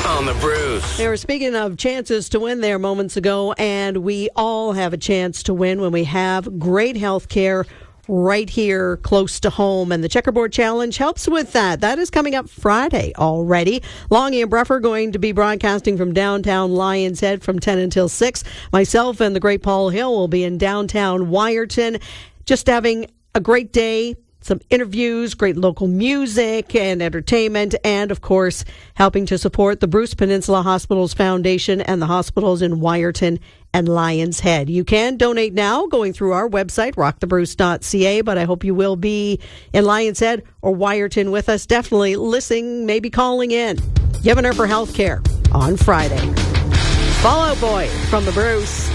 on the Bruce. They were speaking of chances to win there moments ago, and we all have a chance to win when we have great health care right here close to home, and the Checkerboard Challenge helps with that. That is coming up Friday already. Longy and Bruffer going to be broadcasting from downtown Lions Head from 10 until 6. Myself and the great Paul Hill will be in downtown Wyerton, just having a great day. Some interviews, great local music and entertainment, and, of course, helping to support the Bruce Peninsula Hospitals Foundation and the hospitals in Wyerton and Lions Head. You can donate now going through our website, rockthebruce.ca, but I hope you will be in Lions Head or Wyerton with us. Definitely listening, maybe calling in. Giving her for health care on Friday. Fall Out Boy from the Bruce.